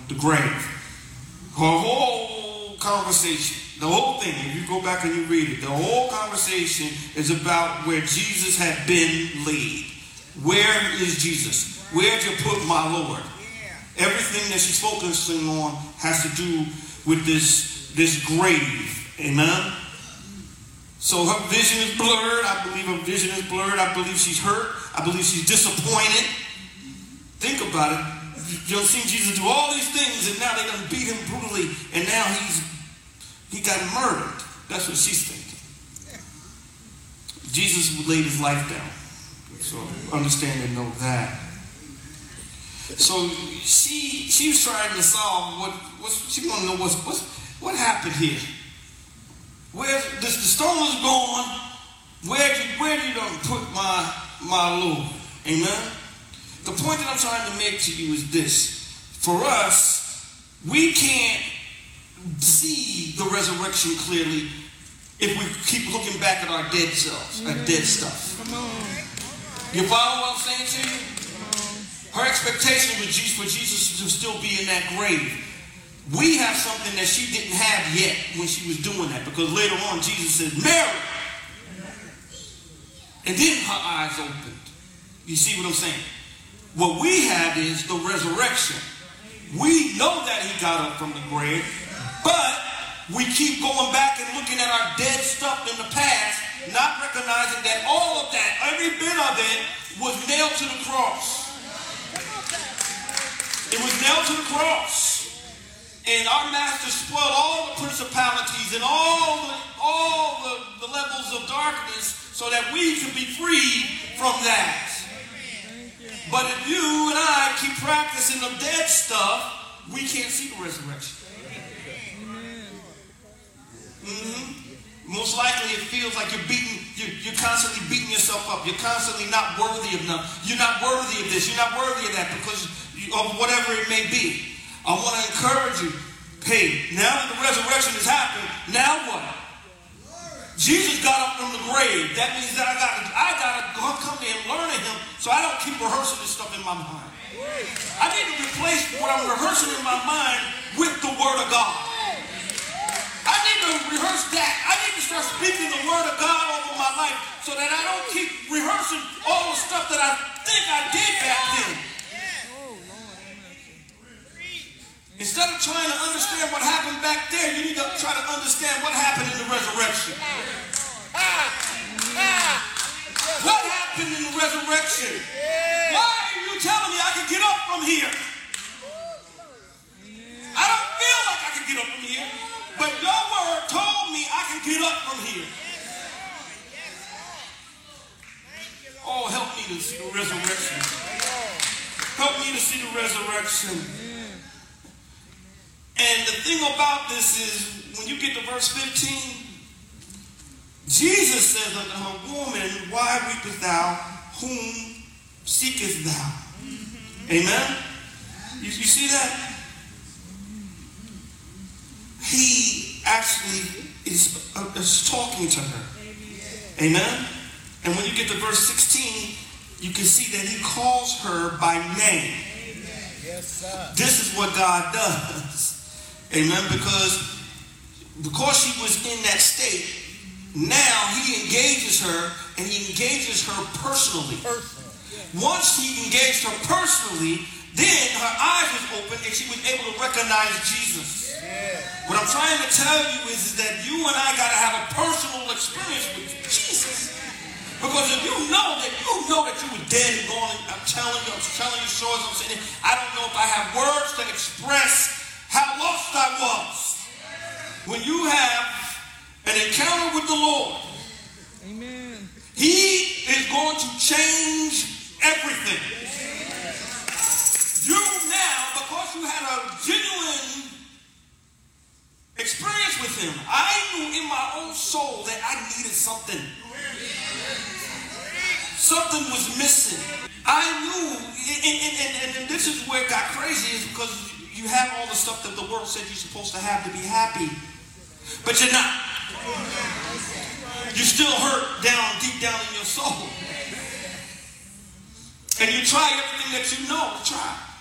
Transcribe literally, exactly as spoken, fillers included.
the grave. Her whole conversation, the whole thing, if you go back and you read it, the whole conversation is about where Jesus had been laid. Where is Jesus? Where'd you put my Lord? Everything that she's focusing on has to do with this, this grave. Amen? So her vision is blurred. I believe her vision is blurred. I believe she's hurt. I believe she's disappointed. Think about it. You've seen Jesus do all these things, and now they're going to beat him brutally, and now he's he got murdered. That's what she's thinking. Jesus laid his life down. So understand and know that. So she she was trying to solve what what's, she want to know what's, what's what happened here. Where this the stone was gone? Where did where did you put my my Lord? Amen. The point that I'm trying to make to you is this: for us, we can't see the resurrection clearly if we keep looking back at our dead selves, our dead stuff. Come on. You follow what I'm saying to you? Her expectation was Jesus, for Jesus to still be in that grave. We have something that she didn't have yet when she was doing that, because later on Jesus said, Mary. And then her eyes opened. You see what I'm saying? What we have is the resurrection. We know that he got up from the grave, but we keep going back and looking at our dead stuff in the past, not recognizing that all of that, every bit of it, was nailed to the cross. It was nailed to the cross. And our master spoiled all the principalities and all the, all the, the levels of darkness so that we can be freed from that. But if you and I keep practicing the dead stuff, we can't see the resurrection. Mm-hmm. Most likely it feels like you're beating, you're, you're constantly beating yourself up. You're constantly not worthy of nothing. You're not worthy of this. You're not worthy of that because of whatever it may be. I want to encourage you. Hey, now that the resurrection has happened, now what? Jesus got up from the grave. That means that I got I got to come to him, learn of him, so I don't keep rehearsing this stuff in my mind. I need to replace what I'm rehearsing in my mind with the Word of God. I need to rehearse that. I need to start speaking the Word of God over my life so that I don't keep rehearsing all the stuff that I think I did back then. Instead of trying to understand what happened back there, you need to try to understand what happened in the resurrection. What happened in the resurrection? Why are you telling me I can get up from here? I don't feel like I can get up from here, but your word told me I can get up from here. Oh, help me to see the resurrection. Help me to see the resurrection. And the thing about this is, when you get to verse fifteen, Jesus says unto her, Woman, why weepest thou? Whom seekest thou? Mm-hmm. Amen? You, you see that? He actually is, uh, is talking to her. Amen? And when you get to verse sixteen, you can see that he calls her by name. Yes, sir. This is what God does. Amen. Because, because she was in that state, now he engages her, and he engages her personally. Personal. Yeah. Once he engaged her personally, then her eyes was open and she was able to recognize Jesus. Yeah. What I'm trying to tell you is, is that you and I got to have a personal experience with Jesus. Because if you know that you know that you were dead and gone, I'm telling you, I'm telling you, sure as I'm saying it, I don't know if I have words to express how lost I was. When you have an encounter with the Lord, amen, he is going to change everything. You now, because you had a genuine experience with him, I knew in my own soul that I needed something. Something was missing. I knew, and, and, and, and this is where it got crazy, is because you have all the stuff that the world said you're supposed to have to be happy, but you're not. You're still hurt down, deep down in your soul. And you try everything that you know to try.